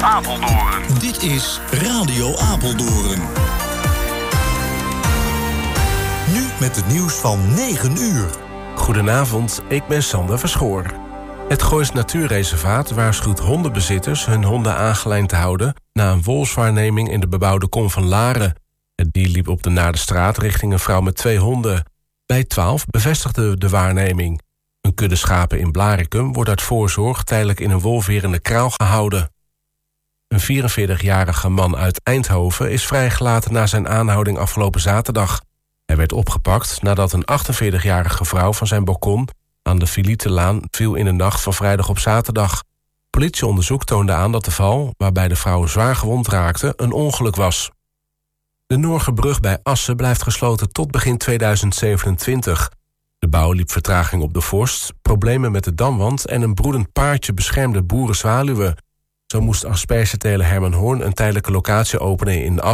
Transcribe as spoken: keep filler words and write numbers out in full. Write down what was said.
Apeldoorn. Dit is Radio Apeldoorn. Nu met het nieuws van negen uur. Goedenavond, ik ben Sander Verschoor. Het Goois Natuurreservaat waarschuwt hondenbezitters hun honden aangelijnd te houden na een wolfswaarneming in de bebouwde kom van Laren. Het dier liep op de Naardenstraat richting een vrouw met twee honden. Bij twaalf bevestigde de waarneming. Een kudde schapen in Blaricum wordt uit voorzorg tijdelijk in een wolverende kraal gehouden. Een vierenveertigjarige man uit Eindhoven is vrijgelaten na zijn aanhouding afgelopen zaterdag. Hij werd opgepakt nadat een achtenveertigjarige vrouw van zijn balkon aan de Filietenlaan viel in de nacht van vrijdag op zaterdag. Politieonderzoek toonde aan dat de val, waarbij de vrouw zwaar gewond raakte, een ongeluk was. De Noorgerbrug bij Assen blijft gesloten tot begin tweeduizend zevenentwintig. De bouw liep vertraging op de vorst, problemen met de damwand en een broedend paardje beschermde boerenzwaluwen. Zo moest aspergeteler Herman Hoorn een tijdelijke locatie openen in